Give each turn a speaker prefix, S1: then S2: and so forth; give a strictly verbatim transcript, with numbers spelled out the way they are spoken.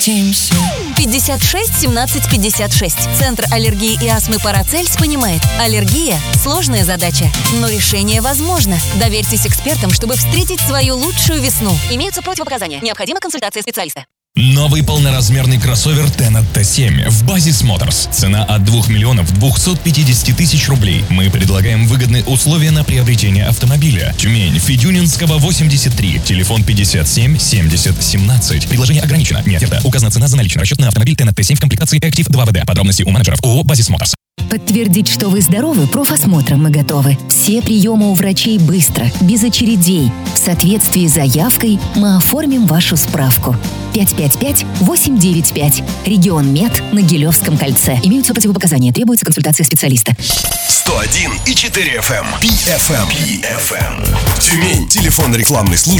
S1: пятьдесят шесть семнадцать пятьдесят шесть. Центр аллергии и астмы Парацельс понимает, аллергия – сложная задача, но решение возможно. Доверьтесь экспертам, чтобы встретить свою лучшую весну. Имеются противопоказания. Необходима консультация специалиста.
S2: Новый полноразмерный кроссовер Tennet Т семь в Basis Motors. Цена от двух миллионов двухсот пятидесяти тысяч рублей. Мы предлагаем выгодные условия на приобретение автомобиля. Тюмень, Федюнинского, восемьдесят три. Телефон пятьдесят семь семьдесят семнадцать. Предложение ограничено. Не оферта. Указана цена за наличный расчет на автомобиль Tennet Т семь в комплектации Active два вэ дэ. Подробности у менеджеров ООО Basis Motors.
S3: Подтвердить, что вы здоровы, профосмотром мы готовы. Все приемы у врачей быстро, без очередей. В соответствии с заявкой мы оформим вашу справку. пять пять пять восемь девять пять. Регион Мед на Гилевском кольце. Имеются противопоказания. Требуется консультация специалиста.
S4: сто один и четыре эф эм. пи эф эм. пи эф эм. Тюмень. Телефон рекламной службы